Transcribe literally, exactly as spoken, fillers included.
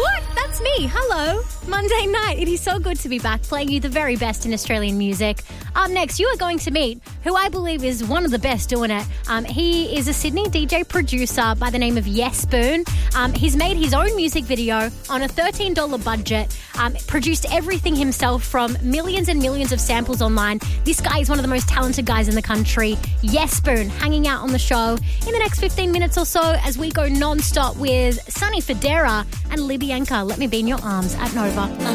What? That's me. Hello. Monday night. It is so good to be back playing you the very best in Australian music. Up next, you are going to meet who I believe is one of the best doing it. Um, he is a Sydney D J producer by the name of Yes Spoon. Um, he's made his own music video on a thirteen dollars budget, um, produced everything himself from millions and millions of samples online. This guy is one of the most talented guys in the country. Yes Spoon, hanging out on the show in the next fifteen minutes or so as we go non-stop with Sonny Fodera and Libby Anchor. Let me be in your arms at Nova.